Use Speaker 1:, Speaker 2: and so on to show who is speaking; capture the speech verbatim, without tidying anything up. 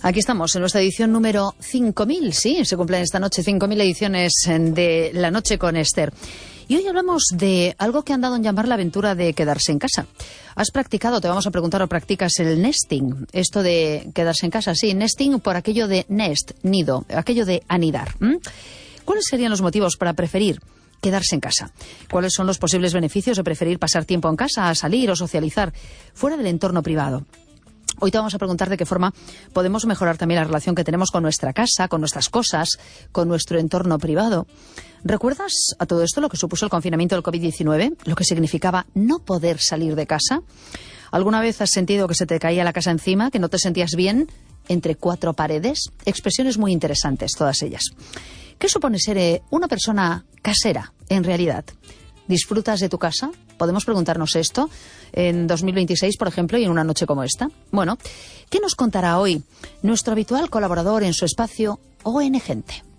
Speaker 1: Aquí estamos, en nuestra edición número cinco mil, sí, se cumplen esta noche cinco mil ediciones de La Noche con Esther. Y hoy hablamos de algo que han dado en llamar la aventura de quedarse en casa. ¿Has practicado, te vamos a preguntar, o practicas el nesting? Esto de quedarse en casa, sí, nesting por aquello de nest, nido, aquello de anidar. ¿Mm? ¿Cuáles serían los motivos para preferir quedarse en casa? ¿Cuáles son los posibles beneficios de preferir pasar tiempo en casa, a salir o socializar fuera del entorno privado? Hoy te vamos a preguntar de qué forma podemos mejorar también la relación que tenemos con nuestra casa, con nuestras cosas, con nuestro entorno privado. ¿Recuerdas a todo esto lo que supuso el confinamiento del covid diecinueve? Lo que significaba no poder salir de casa. ¿Alguna vez has sentido que se te caía la casa encima, que no te sentías bien entre cuatro paredes? Expresiones muy interesantes, todas ellas. ¿Qué supone ser eh, una persona casera, en realidad? ¿Disfrutas de tu casa? Podemos preguntarnos esto en dos mil veintiséis, por ejemplo, y en una noche como esta. Bueno, ¿qué nos contará hoy nuestro habitual colaborador en su espacio O N Gente?